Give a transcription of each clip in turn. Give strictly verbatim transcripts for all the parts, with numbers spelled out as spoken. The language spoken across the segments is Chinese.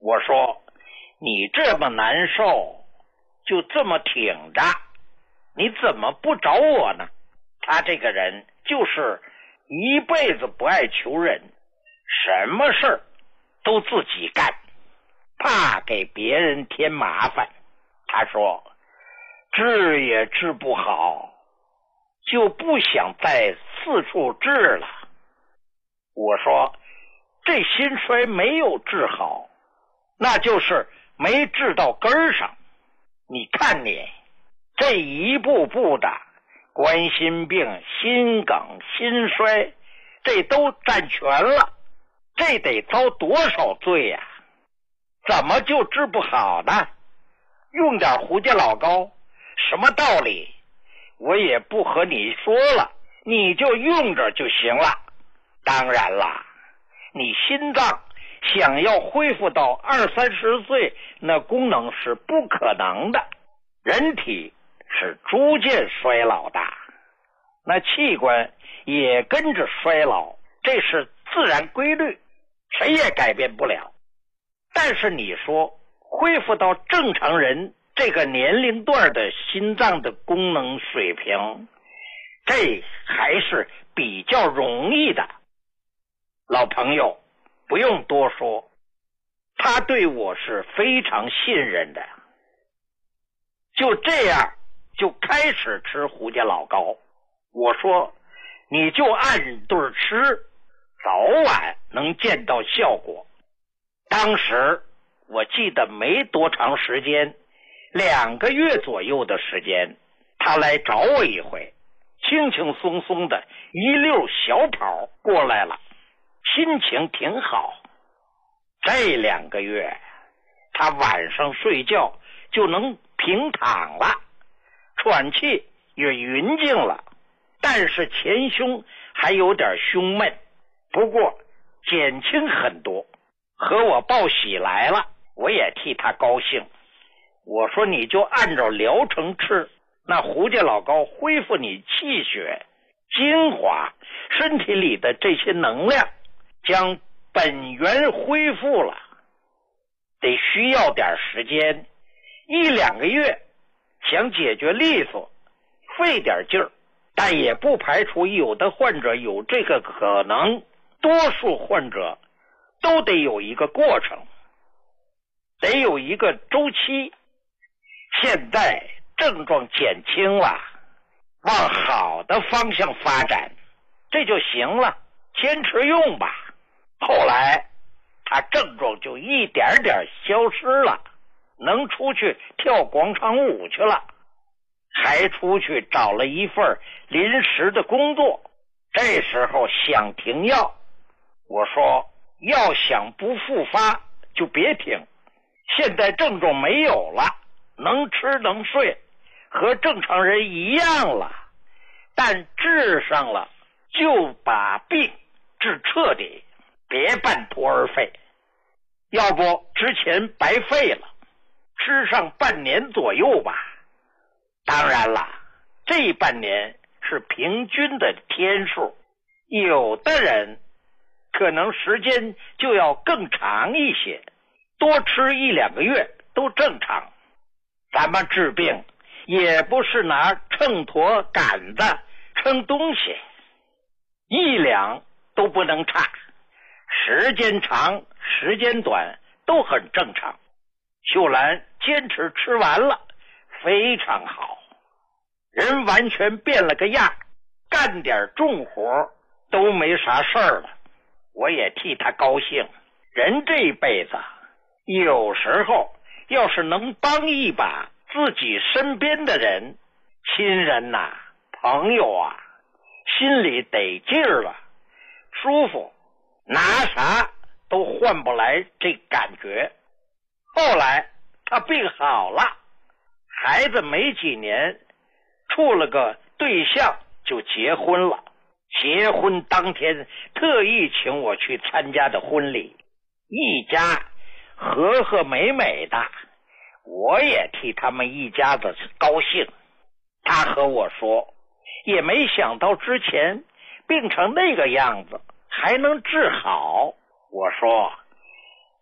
我说你这么难受，就这么挺着，你怎么不找我呢？他这个人就是一辈子不爱求人，什么事儿都自己干，怕给别人添麻烦。他说治也治不好，就不想再四处治了。我说这心衰没有治好，那就是没治到根儿上。你看你这一步步的冠心病、心梗、心衰，这都占全了，这得遭多少罪呀、啊？怎么就治不好呢？用点胡家老膏，什么道理？我也不和你说了，你就用着就行了。当然啦，你心脏想要恢复到二三十岁，那功能是不可能的。人体是逐渐衰老的，那器官也跟着衰老，这是自然规律，谁也改变不了。但是你说恢复到正常人这个年龄段的心脏的功能水平，这还是比较容易的。老朋友不用多说，他对我是非常信任的。就这样就开始吃胡家老膏。我说你就按对吃，早晚能见到效果。当时我记得没多长时间，两个月左右的时间，他来找我一回，轻轻松松的一溜小跑过来了，心情挺好。这两个月他晚上睡觉就能平躺了，喘气也匀净了，但是前胸还有点胸闷，不过减轻很多。和我报喜来了，我也替他高兴。我说你就按照疗程吃，那胡家老膏恢复你气血精华，身体里的这些能量将本源恢复了，得需要点时间，一两个月想解决利索，费点劲儿，但也不排除有的患者有这个可能，多数患者都得有一个过程，得有一个周期。现在症状减轻了，往好的方向发展，这就行了，坚持用吧。后来他症状就一点点消失了，能出去跳广场舞去了，还出去找了一份临时的工作。这时候想停药，我说要想不复发就别停，现在症状没有了，能吃能睡，和正常人一样了，但治上了就把病治彻底，别半途而废，要不之前白费了，吃上半年左右吧。当然了，这半年是平均的天数，有的人可能时间就要更长一些，多吃一两个月都正常。咱们治病也不是拿秤砣杆子称东西，一两都不能差，时间长时间短都很正常。秀兰坚持吃完了，非常好，人完全变了个样，干点重活都没啥事儿了。我也替他高兴，人这一辈子有时候要是能帮一把自己身边的人，亲人呐、啊、朋友啊，心里得劲儿了，舒服，拿啥都换不来这感觉。后来他病好了，孩子没几年处了个对象就结婚了，结婚当天特意请我去参加的婚礼，一家和和美美的，我也替他们一家子高兴。他和我说也没想到之前病成那个样子还能治好。我说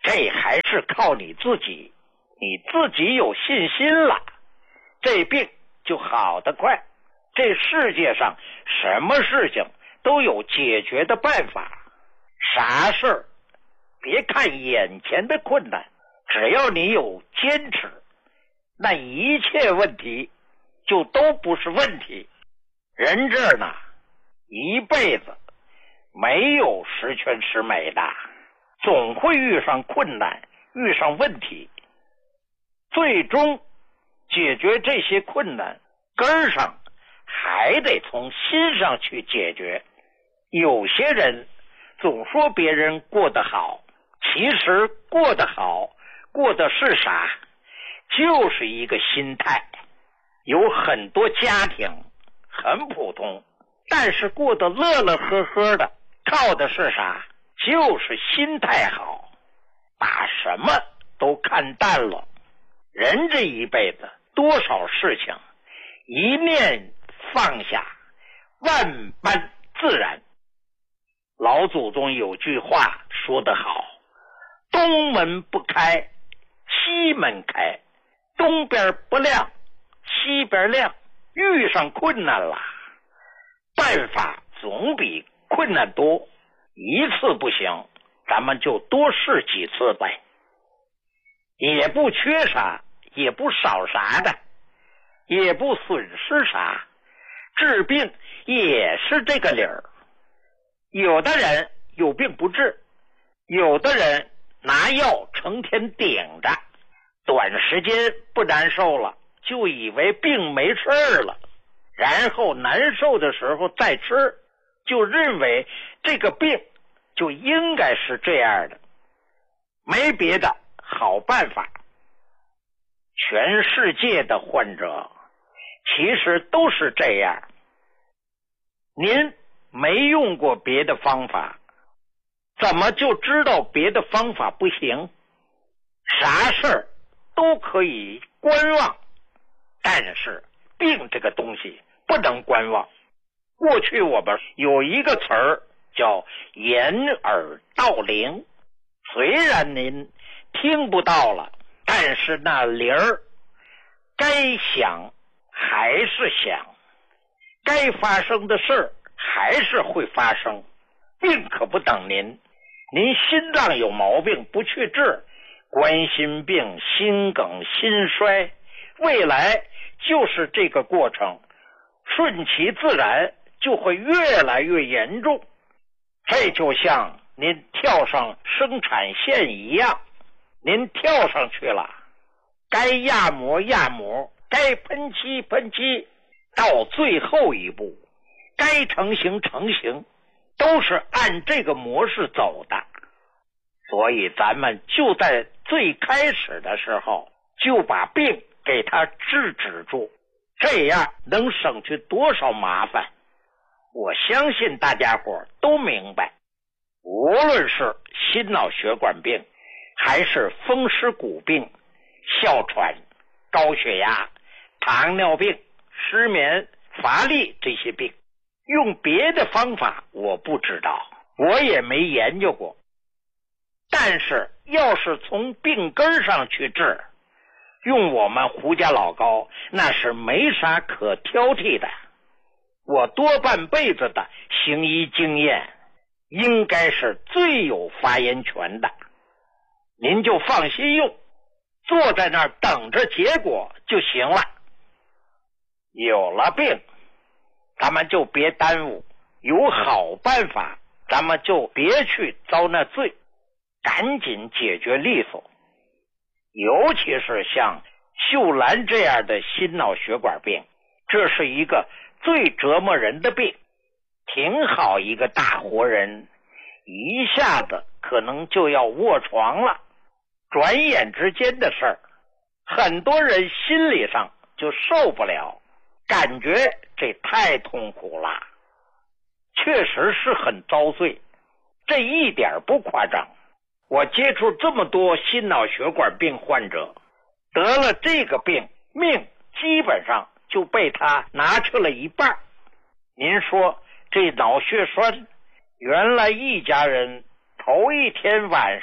这还是靠你自己，你自己有信心了，这病就好得快。这世界上什么事情都有解决的办法，啥事儿别看眼前的困难，只要你有坚持，那一切问题就都不是问题。人这儿呢，一辈子没有十全十美的，总会遇上困难，遇上问题，最终解决这些困难根上还得从心上去解决。有些人总说别人过得好，其实过得好过的是啥？就是一个心态。有很多家庭很普通，但是过得乐乐呵呵的，靠的是啥？就是心态好，把什么都看淡了。人这一辈子多少事情，一念放下，万般自然。老祖宗有句话说得好，东门不开，西门开，东边不亮，西边亮。遇上困难了，办法总比困难多，一次不行，咱们就多试几次呗。也不缺啥，也不少啥的，也不损失啥，治病也是这个理儿。有的人有病不治，有的人拿药成天顶着，短时间不难受了，就以为病没事了，然后难受的时候再吃，就认为这个病就应该是这样的，没别的好办法。全世界的患者其实都是这样。您没用过别的方法，怎么就知道别的方法不行？啥事儿都可以观望，但是病这个东西不能观望。过去我们有一个词儿叫掩耳盗铃，虽然您听不到了，但是那铃儿该响还是响，该发生的事儿还是会发生。病可不等您，您心脏有毛病不去治，冠心病、心梗、心衰，未来就是这个过程，顺其自然就会越来越严重。这就像您跳上生产线一样，您跳上去了，该压模压模，该喷漆喷漆，到最后一步该成型成型，都是按这个模式走的。所以咱们就在最开始的时候就把病给它制止住，这样能省去多少麻烦。我相信大家伙都明白，无论是心脑血管病，还是风湿骨病、哮喘、高血压、糖尿病、失眠、乏力这些病，用别的方法我不知道，我也没研究过。但是要是从病根上去治，用我们胡家老高那是没啥可挑剔的。我多半辈子的行医经验，应该是最有发言权的。您就放心用，坐在那儿等着结果就行了。有了病，咱们就别耽误，有好办法，咱们就别去遭那罪，赶紧解决利索。尤其是像秀兰这样的心脑血管病，这是一个最折磨人的病。挺好一个大活人，一下子可能就要卧床了，转眼之间的事儿，很多人心理上就受不了，感觉这太痛苦了，确实是很遭罪，这一点不夸张。我接触这么多心脑血管病患者，得了这个病，命基本上就被他拿去了一半。您说这脑血栓，原来一家人头一天晚上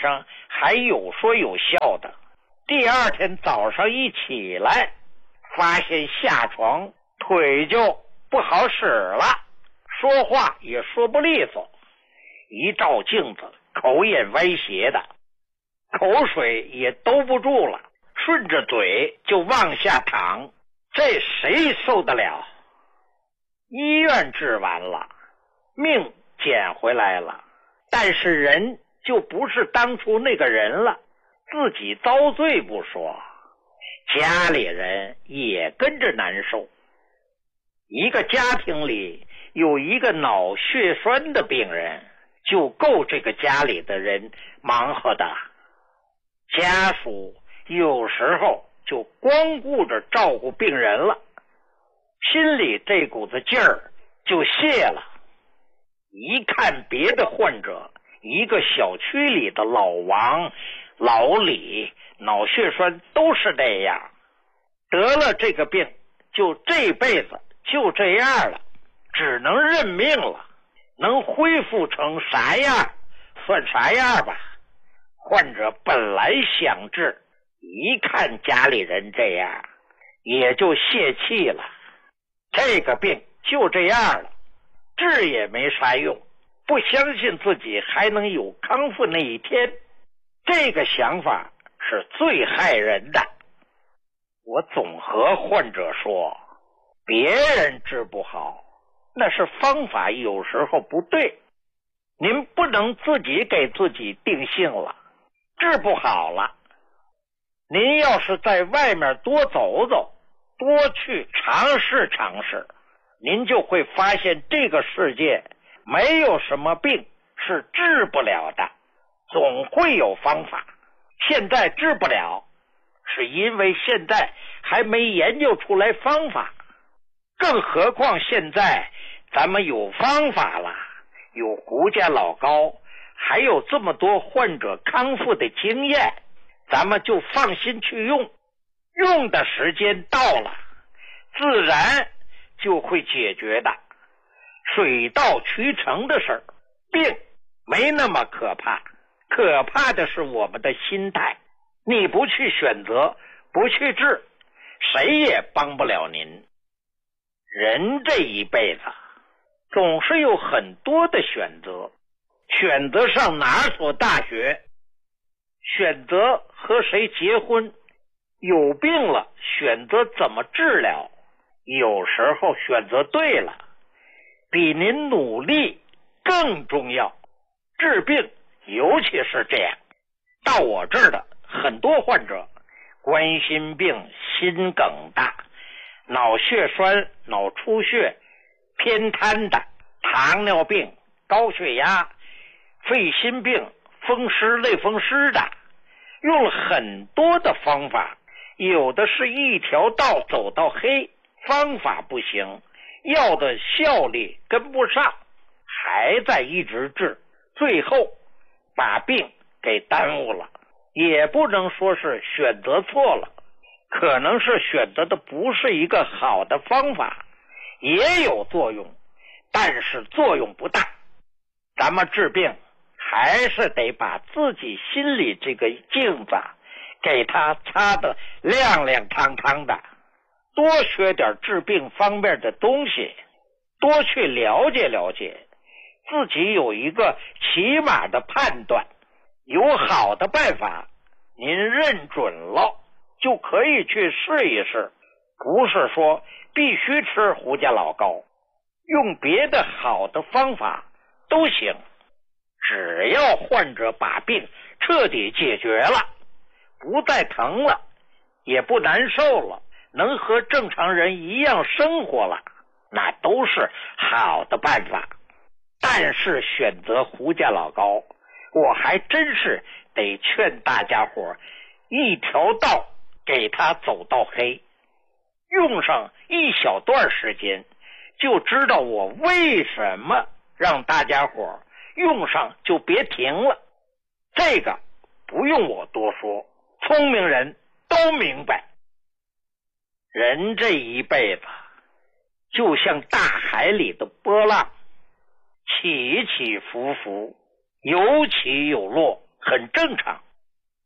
还有说有笑的。第二天早上一起来，发现下床腿就不好使了，说话也说不利索，一照镜子口眼歪斜的，口水也兜不住了，顺着嘴就往下淌，这谁受得了？医院治完了，命捡回来了，但是人就不是当初那个人了，自己遭罪不说，家里人也跟着难受。一个家庭里有一个脑血栓的病人，就够这个家里的人忙活的。家属有时候就光顾着照顾病人了，心里这股子劲儿就泄了。一看别的患者，一个小区里的老王、老李脑血栓都是这样，得了这个病就这辈子就这样了，只能认命了，能恢复成啥样算啥样吧。患者本来想治，一看家里人这样，也就泄气了。这个病就这样了，治也没啥用，不相信自己还能有康复那一天，这个想法是最害人的。我总和患者说，别人治不好，那是方法有时候不对，您不能自己给自己定性了，治不好了。您要是在外面多走走，多去尝试尝试，您就会发现这个世界没有什么病是治不了的，总会有方法。现在治不了，是因为现在还没研究出来方法，更何况现在咱们有方法了，有胡家老高，还有这么多患者康复的经验，咱们就放心去用，用的时间到了，自然就会解决的。水到渠成的事儿，病没那么可怕，可怕的是我们的心态。你不去选择，不去治，谁也帮不了您。人这一辈子总是有很多的选择，选择上哪所大学，选择和谁结婚，有病了选择怎么治疗，有时候选择对了比您努力更重要。治病尤其是这样，到我这儿的很多患者，冠心病、心梗的、脑血栓、脑出血、偏瘫的、糖尿病、高血压、肺心病、风湿类风湿的，用了很多的方法，有的是一条道走到黑，方法不行，药的效力跟不上，还在一直治，最后把病给耽误了。也不能说是选择错了，可能是选择的不是一个好的方法，也有作用，但是作用不大。咱们治病还是得把自己心里这个镜子给它擦得亮亮堂堂的，多学点治病方面的东西，多去了解了解，自己有一个起码的判断，有好的办法您认准了就可以去试一试，不是说必须吃胡家老高，用别的好的方法都行，只要患者把病彻底解决了，不再疼了，也不难受了，能和正常人一样生活了，那都是好的办法。但是选择胡家老高，我还真是得劝大家伙一条道给他走到黑，用上一小段时间就知道我为什么让大家伙用上就别停了。这个不用我多说，聪明人都明白。人这一辈子就像大海里的波浪，起起伏伏，有起有落，很正常。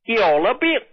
有了病